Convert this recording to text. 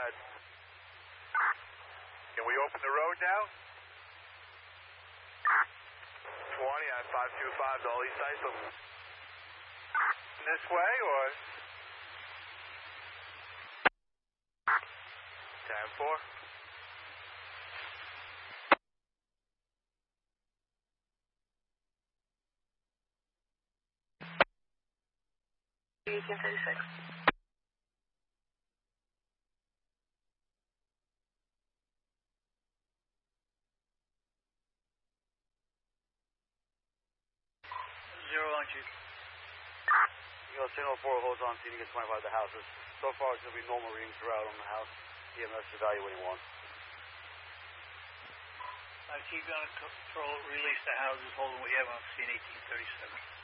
ahead. Can we open the road now? 20 on 525 to all East Islip. This way or? 10-4. Zero on you. Signal 4 holds on, seeing gets 25 the houses. So far it's going to be normal readings throughout on the house. EMS evaluating 1. Keep on control, release the houses, holding what you have on scene 1837.